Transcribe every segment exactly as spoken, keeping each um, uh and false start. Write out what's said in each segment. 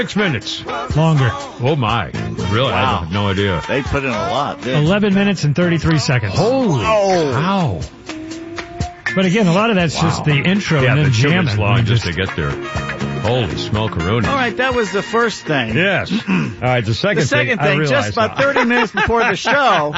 Six minutes. Longer. Oh, my. Really? Wow. I have no idea. They put in a lot, didn't they? eleven minutes and thirty-three seconds. Holy Oh. cow. But again, a lot of that's Wow. just the intro Yeah, and the then two jamming. minutes I long mean, just to get there. Holy smokeroni. All right, that was the first thing. Yes. All right, the second The second thing, I thing, realize just about now. thirty minutes before the show,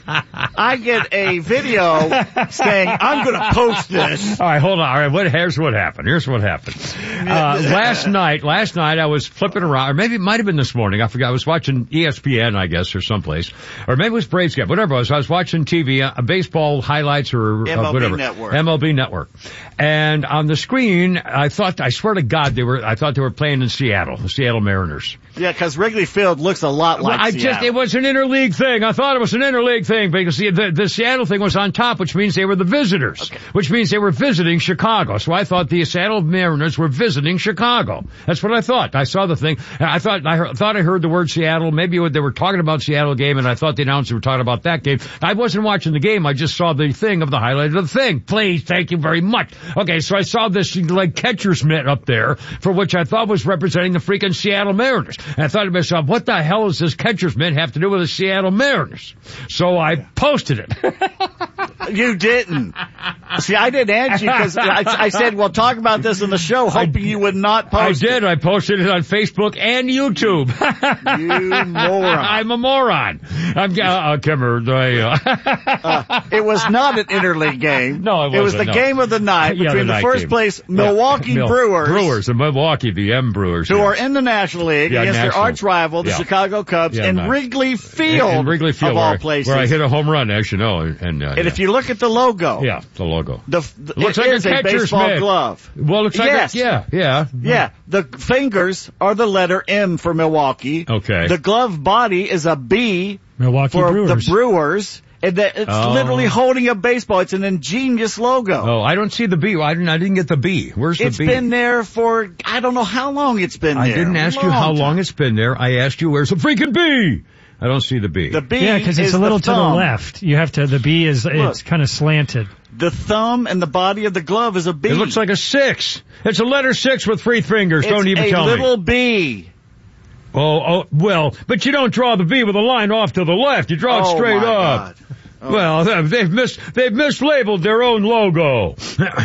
I get a video saying, I'm going to post this. All right, hold on. All right, what, here's what happened. Here's what happened. Uh, last night, last night I was flipping around, or maybe it might have been this morning. I forgot. I was watching E S P N, I guess, or someplace. Or maybe it was Braves game, whatever it was. I was watching T V, uh, baseball highlights or M L B uh, whatever. Network. M L B Network. And on the screen, I thought, I swear to God, they were, I thought they were playing in Seattle, the Seattle Mariners. Yeah, because Wrigley Field looks a lot like Well, I Seattle. just, it was an interleague thing. I thought it was an interleague thing because the, the, the Seattle thing was on top, which means they were the visitors, Okay. which means they were visiting Chicago. So I thought the Seattle Mariners were visiting Chicago. That's what I thought. I saw the thing. I thought, I heard, thought I heard the word Seattle. Maybe they were talking about Seattle game and I thought the announcer were talking about that game. I wasn't watching the game. I just saw the thing of the highlight of the thing. Please, thank you very much. Okay, so I saw this like catcher's mitt up there for which I thought was representing the freaking Seattle Mariners. And I thought to myself, what the hell does this catcher's mitt have to do with the Seattle Mariners? So I posted it. You didn't. See, I didn't answer you because I, I said, well, talk about this in the show, hoping you would not I post did. it. I posted it on Facebook and YouTube. You moron. I'm a moron. I'm, uh, Kimmer, I, uh, Uh, it was not an interleague game. No, it It was wasn't, the no. game of the night Yeah, between the the, night first game. place Yeah. Milwaukee Mil- Brewers, Brewers, the Milwaukee, the M Brewers. who yeah. are in the National League Yeah, against their national. arch rival, the Yeah. Chicago Cubs, Yeah, in nice. Wrigley Field, in Wrigley Field, of where, all I- places. where I hit a home run, as you know. And, uh, and yeah. if you look at the logo, yeah, the logo. the, the Looks it like a is a, catcher's baseball mitt. glove. Well, it looks like Yes. a, yeah, yeah. Yeah, the fingers are the letter M for Milwaukee. Okay. The glove body is a B Milwaukee for Brewers. the Brewers. And that it's Oh. literally holding a baseball. It's an ingenious logo. Oh, I don't see the B. I didn't, I didn't get the B. Where's the It's B? been there for, I don't know how long it's been I there. didn't ask you how long it's been there. I asked you where's the freaking B? I don't see the B. The B Yeah, because it's is a little the to the thumb. left. You have to, the B is, it's kind of slanted. The thumb and the body of the glove is a B. It looks like a six. It's a letter six with three fingers. it's Don't even a tell little me. B. Oh, oh, well, but you don't draw the B with a line off to the left. You draw it Oh, straight my up. God. Oh. Well, they've mis they've mislabeled their own logo.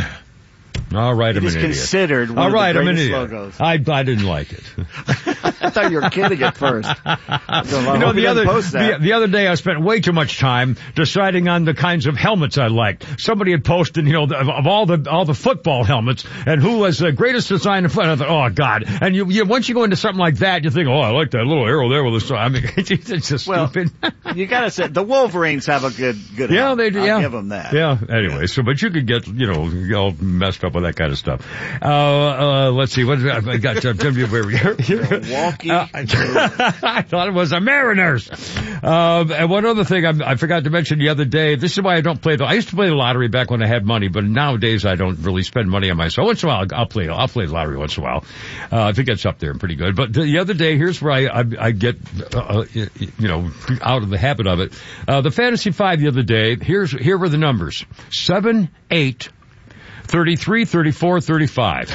All right, It I'm is an idiot. considered one All right, of the I'm an greatest idiot. logos. I I didn't like it. I thought you were kidding at first. You know, the other the, the other day I spent way too much time deciding on the kinds of helmets I liked. Somebody had posted, you know, the, of all the all the football helmets and who was the greatest design in football. I thought, oh God! And you, you once you go into something like that, you think, oh, I like that little arrow there with the. I mean, it's just well, stupid. You gotta say the Wolverines have a good good. Yeah, helmet. they do. I'll Yeah, give them that. Yeah. Anyway, so but you could get, you know, all messed up with that kind of stuff. Uh, uh let's see. What I got? Where we are. Milwaukee. Uh, I thought it was the Mariners. Um, and one other thing I, I forgot to mention the other day. This is why I don't play the. I used to play the lottery back when I had money, but nowadays I don't really spend money on myself. Once in a while, I'll, I'll play. I'll play the lottery once in a while. Uh, I think it's up there and pretty good. But the, the other day, here's where I I, I get uh, you know out of the habit of it. Uh, the Fantasy Five the other day. Here's here were the numbers: seven, eight. thirty-three, thirty-four, thirty-five.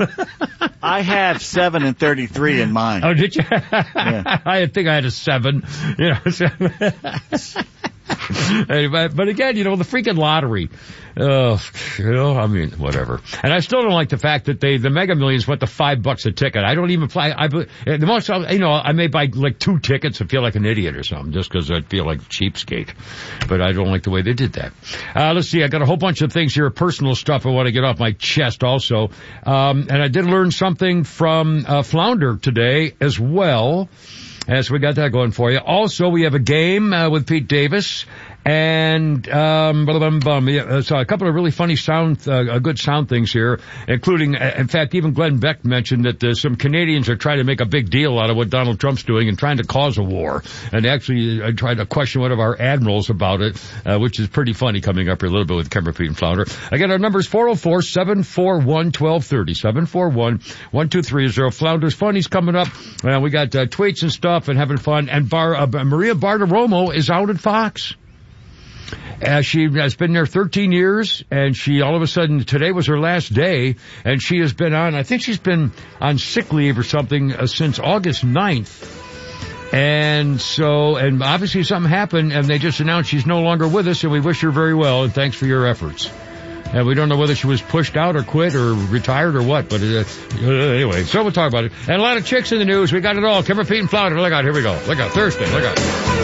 I have seven and thirty-three in mine. Oh, did you? Yeah. I think I had a seven. You know. So anyway, but again, you know, the freaking lottery. Uh, you know, I mean, whatever. And I still don't like the fact that they, the Mega Millions went to five bucks a ticket. I don't even play, I, the most, you know, I may buy like two tickets and feel like an idiot or something just because I feel like a cheapskate. But I don't like the way they did that. Uh, let's see, I got a whole bunch of things here, personal stuff I want to get off my chest also. Um, and I did learn something from, uh, Flounder today as well. And so we got that going for you. Also, we have a game, uh, with Pete Davis. And, um, blah, blah, blah, blah. Yeah, so a couple of really funny sound, uh, good sound things here, including, uh, in fact, even Glenn Beck mentioned that uh, some Canadians are trying to make a big deal out of what Donald Trump's doing and trying to cause a war. And actually, I tried to question one of our admirals about it, uh, which is pretty funny coming up here a little bit with Kimber, Pete, and Flounder. Again, our number is four oh four, seven four one, one two three oh, seven four one, one two three oh. Flounder's Funny's coming up. Uh, we got, uh, tweets and stuff and having fun. And Bar, uh, Maria Bartiromo is out at Fox. Uh, she has been there thirteen years, and she all of a sudden, today was her last day, and she has been on, I think she's been on sick leave or something uh, since August ninth. And so, and obviously something happened, and they just announced she's no longer with us, and we wish her very well, and thanks for your efforts. And we don't know whether she was pushed out or quit or retired or what, but uh, anyway, so we'll talk about it. And a lot of chicks in the news. We got it all. Kimber, Pete, and Flounder. Look out, here we go. Look out, Thursday. Look out.